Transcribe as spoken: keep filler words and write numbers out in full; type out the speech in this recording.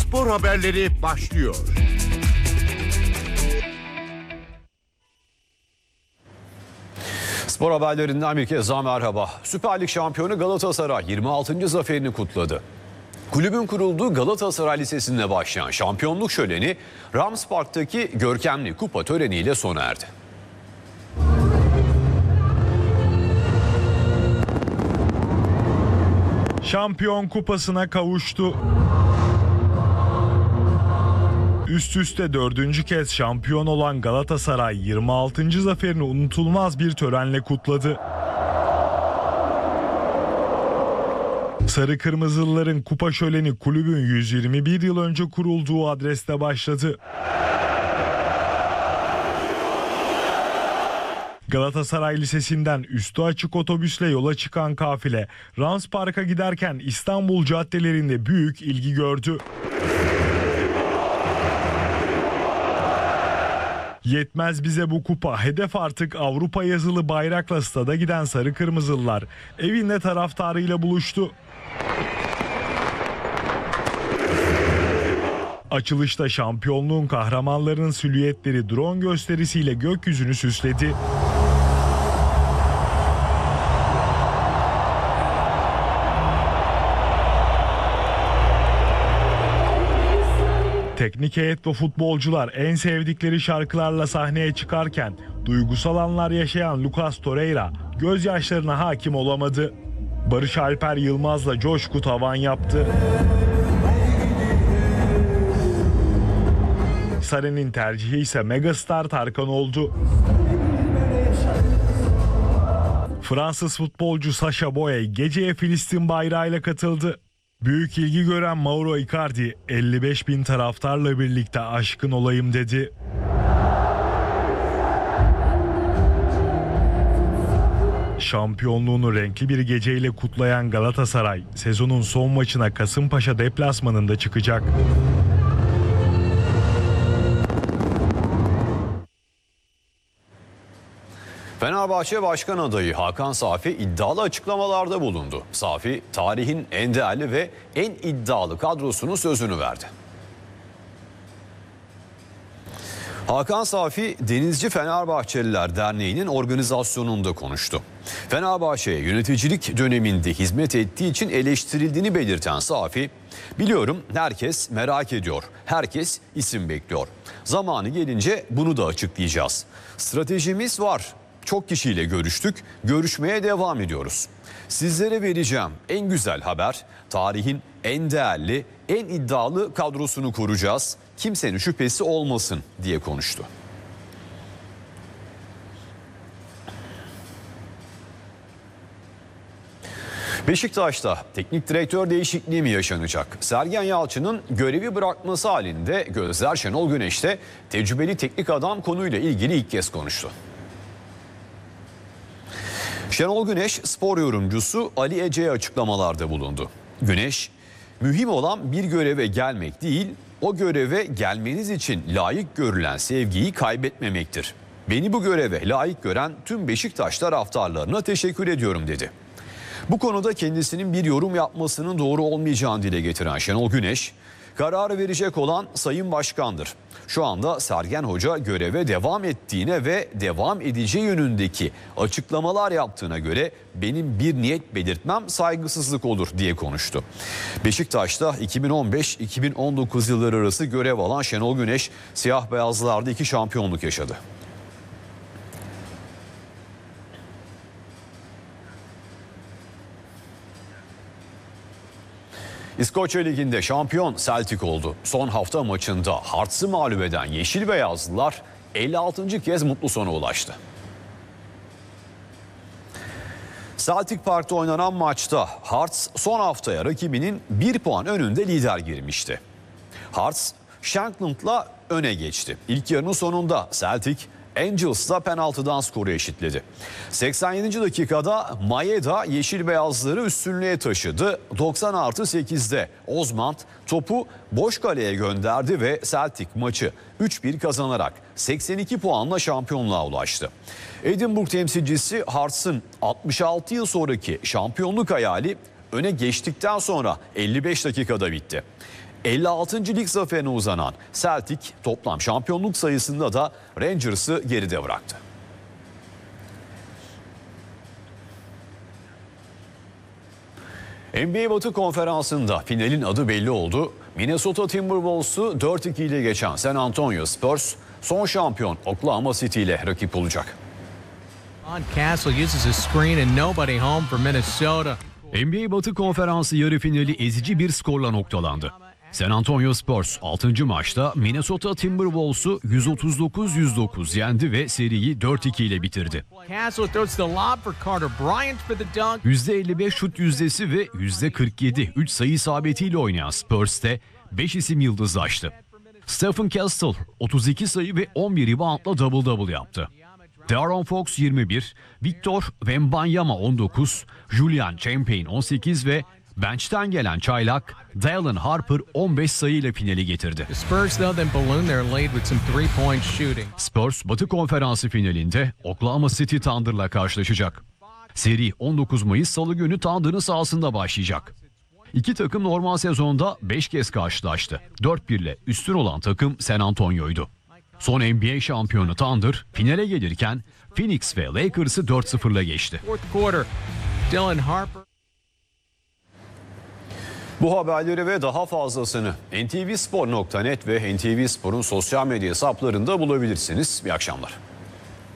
spor haberleri başlıyor. Spor haberlerinden bir kez daha merhaba. Süper Lig şampiyonu Galatasaray yirmi altıncı zaferini kutladı. Kulübün kurulduğu Galatasaray Lisesi'nde başlayan şampiyonluk şöleni Rams Park'taki görkemli kupa töreniyle sona erdi. Şampiyon kupasına kavuştu. Üst üste dördüncü kez şampiyon olan Galatasaray yirmi altıncı zaferini unutulmaz bir törenle kutladı. Sarı Kırmızılıların kupa şöleni kulübün yüz yirmi bir yıl önce kurulduğu adreste başladı. Galatasaray Lisesi'nden üstü açık otobüsle yola çıkan kafile Rams Park'a giderken İstanbul caddelerinde büyük ilgi gördü. Yetmez bize bu kupa, hedef artık Avrupa yazılı bayrakla stada giden Sarı Kırmızılılar evinde taraftarıyla buluştu. Açılışta şampiyonluğun kahramanlarının silüetleri drone gösterisiyle gökyüzünü süsledi. Teknik heyet ve futbolcular en sevdikleri şarkılarla sahneye çıkarken duygusal anlar yaşayan Lucas Torreira gözyaşlarına hakim olamadı. Barış Alper Yılmaz'la coşku tavan yaptı. Sarı'nın tercihi ise megastar Tarkan oldu. Fransız futbolcu Sacha Boey geceye Filistin bayrağıyla katıldı. Büyük ilgi gören Mauro Icardi elli beş bin taraftarla birlikte aşkın olayım dedi. Şampiyonluğunu renkli bir geceyle kutlayan Galatasaray sezonun son maçına Kasımpaşa deplasmanında çıkacak. Fenerbahçe Başkan adayı Hakan Safi iddialı açıklamalarda bulundu. Safi, tarihin en değerli ve en iddialı kadrosunun sözünü verdi. Hakan Safi, Denizci Fenerbahçeliler Derneği'nin organizasyonunda konuştu. Fenerbahçe'ye yöneticilik döneminde hizmet ettiği için eleştirildiğini belirten Safi, "Biliyorum herkes merak ediyor, herkes isim bekliyor. Zamanı gelince bunu da açıklayacağız. Stratejimiz var. Çok kişiyle görüştük, görüşmeye devam ediyoruz. Sizlere vereceğim en güzel haber, tarihin en değerli, en iddialı kadrosunu kuracağız. Kimsenin şüphesi olmasın," diye konuştu. Beşiktaş'ta teknik direktör değişikliği mi yaşanacak? Sergen Yalçın'ın görevi bırakması halinde gözler Şenol Güneş'te, tecrübeli teknik adam konuyla ilgili ilk kez konuştu. Şenol Güneş, spor yorumcusu Ali Ece'ye açıklamalarda bulundu. Güneş, "Mühim olan bir göreve gelmek değil, o göreve gelmeniz için layık görülen sevgiyi kaybetmemektir. Beni bu göreve layık gören tüm Beşiktaş taraftarlarına teşekkür ediyorum," dedi. Bu konuda kendisinin bir yorum yapmasının doğru olmayacağını dile getiren Şenol Güneş, "Kararı verecek olan Sayın Başkan'dır. Şu anda Sergen Hoca göreve devam ettiğine ve devam edeceği yönündeki açıklamalar yaptığına göre benim bir niyet belirtmem saygısızlık olur," diye konuştu. Beşiktaş'ta iki bin on beş iki bin on dokuz yılları arası görev alan Şenol Güneş, siyah beyazlılarda iki şampiyonluk yaşadı. İskoçya Ligi'nde şampiyon Celtic oldu. Son hafta maçında Hearts'ı mağlup eden Yeşil Beyazlılar elli altıncı kez mutlu sona ulaştı. Celtic Park'ta oynanan maçta Hearts son haftaya rakibinin bir puan önünde lider girmişti. Hearts, Shankland'la öne geçti. İlk yarının sonunda Celtic, Angels'la penaltıdan skoru eşitledi. seksen yedinci dakikada Maeda Yeşil Beyazları üstünlüğe taşıdı. doksan artı sekizde Osmond topu boş kaleye gönderdi ve Celtic maçı üç bir kazanarak seksen iki puanla şampiyonluğa ulaştı. Edinburgh temsilcisi Hearts'ın altmış altı yıl sonraki şampiyonluk hayali öne geçtikten sonra elli beş dakikada bitti. elli altıncı lig zaferine uzanan Celtic toplam şampiyonluk sayısında da Rangers'ı geride bıraktı. N B A Batı Konferansı'nda finalin adı belli oldu. Minnesota Timberwolves'u dört iki ile geçen San Antonio Spurs son şampiyon Oklahoma City ile rakip olacak. Castle uses a screen and nobody home for Minnesota. N B A Batı Konferansı yarı finali ezici bir skorla noktalandı. San Antonio Spurs altıncı maçta Minnesota Timberwolves'u yüz otuz dokuz yüz dokuz yendi ve seriyi dört iki ile bitirdi. Castle throws the lob for Carter Bryant for the dunk. yüzde elli beş şut yüzdesi ve yüzde kırk yedi üç sayı isabetiyle oynayan Spurs'te beş isim yıldızlaştı. Stephen Castle otuz iki sayı ve on bir reboundla double double yaptı. De'Aaron Fox yirmi bir, Victor Wembanyama on dokuz, Julian Champaign on sekiz ve bench'ten gelen çaylak Dallin Harper on beş sayıyla finali getirdi. The Spurs though then balloon their lead with some three-point shooting. Spurs Batı Konferansı finalinde Oklahoma City Thunder'la karşılaşacak. Seri on dokuz Mayıs Salı günü Thunder'ın sahasında başlayacak. İki takım normal sezonda beş kez karşılaştı. dört bir ile üstün olan takım San Antonio'ydu. Son N B A şampiyonu Thunder finale gelirken Phoenix ve Lakers'ı dört sıfırla geçti. Fourth quarter, Dylan Harper. Bu haberleri ve daha fazlasını en te ve spor nokta net ve N T V Spor'un sosyal medya hesaplarında bulabilirsiniz. İyi akşamlar.